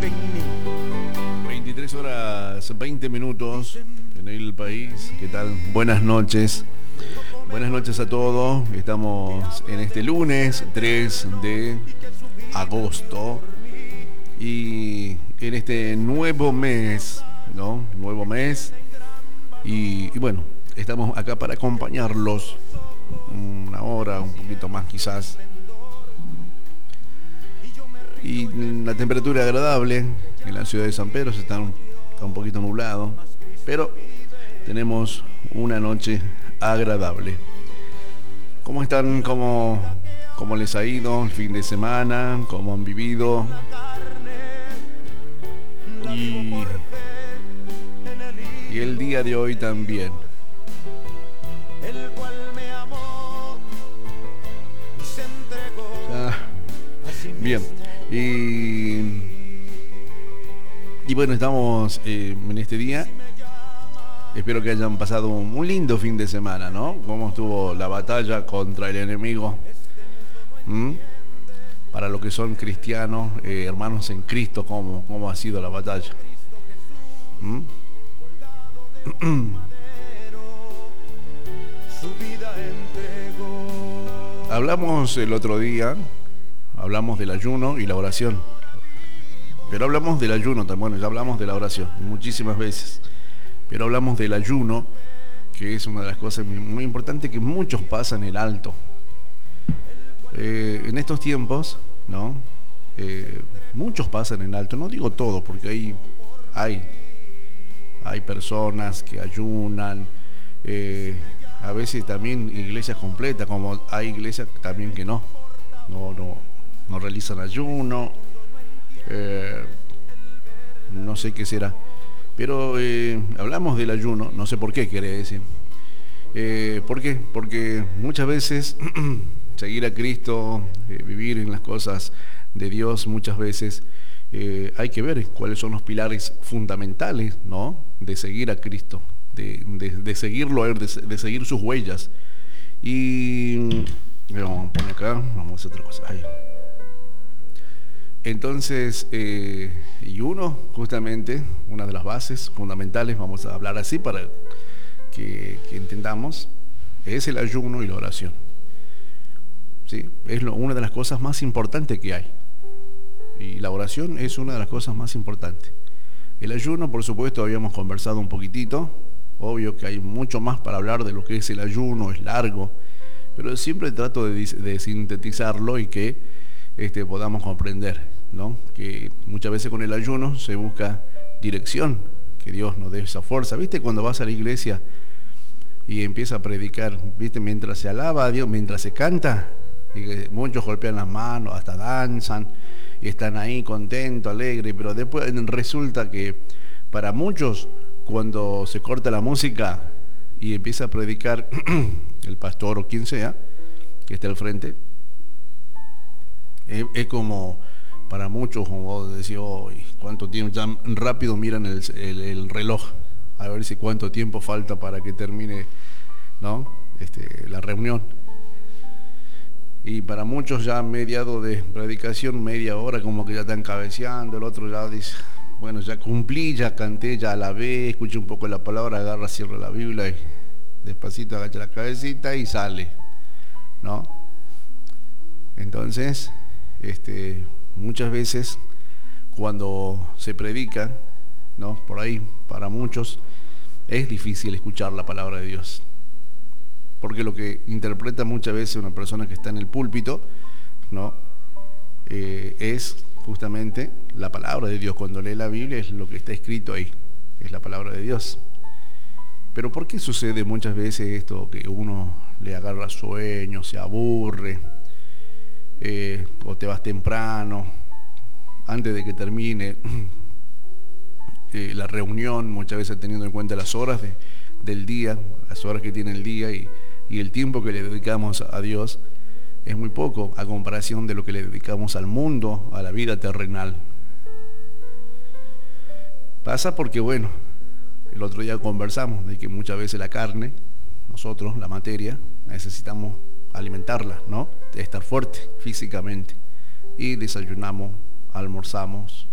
23 horas 20 minutos en el país. ¿Qué tal? Buenas noches. Buenas noches a todos. Estamos en este lunes 3 de agosto y en este nuevo mes, ¿no? Nuevo mes. Y bueno, estamos acá para acompañarlos una hora, un poquito más quizás. Y la temperatura agradable en la ciudad de San Pedro está un poquito nublado, pero tenemos una noche agradable. ¿Cómo están? ¿Cómo les ha ido el fin de semana? ¿Cómo han vivido? Y el día de hoy también. Bien. Y bueno, estamos en este día. Espero que hayan pasado un lindo fin de semana, ¿no? ¿Cómo estuvo la batalla contra el enemigo? Para los que son cristianos, hermanos en Cristo, ¿cómo ha sido la batalla? Hablamos el otro día. Hablamos del ayuno y la oración. Pero hablamos del ayuno también. Bueno, ya hablamos de la oración muchísimas veces. Pero hablamos del ayuno, que es una de las cosas muy importantes que muchos pasan el alto. En estos tiempos, ¿no? Muchos pasan el alto. No digo todos, porque hay personas que ayunan. A veces también iglesias completas, como hay iglesias también que no realizan ayuno, no sé qué será, pero hablamos del ayuno, no sé por qué quiere decir. ¿Por qué? Porque muchas veces seguir a Cristo, vivir en las cosas de Dios, muchas veces hay que ver cuáles son los pilares fundamentales, ¿no? De seguir a Cristo, de seguirlo, de seguir sus huellas. Y vamos a poner acá, vamos a hacer otra cosa. Ahí. Entonces, y justamente, una de las bases fundamentales, vamos a hablar así para que entendamos, es el ayuno y la oración. ¿Sí? Es una de las cosas más importantes que hay. Y la oración es una de las cosas más importantes. El ayuno, por supuesto, habíamos conversado un poquitito. Obvio que hay mucho más para hablar de lo que es el ayuno, es largo. Pero siempre trato de sintetizarlo y que podamos comprender, ¿no? Que muchas veces con el ayuno se busca dirección, que Dios nos dé esa fuerza. ¿Viste cuando vas a la iglesia y empieza a predicar? ¿Viste? Mientras se alaba a Dios, mientras se canta, y que muchos golpean las manos, hasta danzan, y están ahí contentos, alegres, pero después resulta que para muchos, cuando se corta la música y empieza a predicar el pastor o quien sea que esté al frente, es como para muchos, como decía, cuánto tiempo, ya rápido miran el reloj a ver si cuánto tiempo falta para que termine, ¿no? La reunión. Y para muchos ya mediado de predicación, media hora, como que ya están cabeceando. El otro ya dice, bueno, ya cumplí, ya canté, ya alabé, escuché un poco la palabra, agarra, cierra la Biblia y despacito agacha la cabecita y sale, ¿no? Entonces, muchas veces cuando se predica, ¿no? Por ahí, para muchos, es difícil escuchar la palabra de Dios. Porque lo que interpreta muchas veces una persona que está en el púlpito, ¿no? Es justamente la palabra de Dios. Cuando lee la Biblia es lo que está escrito ahí, es la palabra de Dios. Pero ¿por qué sucede muchas veces esto? Que uno le agarra sueño, se aburre, o te vas temprano, antes de que termine la reunión, muchas veces teniendo en cuenta las horas del día, las horas que tiene el día y el tiempo que le dedicamos a Dios, es muy poco a comparación de lo que le dedicamos al mundo, a la vida terrenal. Pasa porque, bueno, el otro día conversamos de que muchas veces la carne, nosotros, la materia, necesitamos alimentarla, ¿no? Estar fuerte físicamente. Y desayunamos, almorzamos,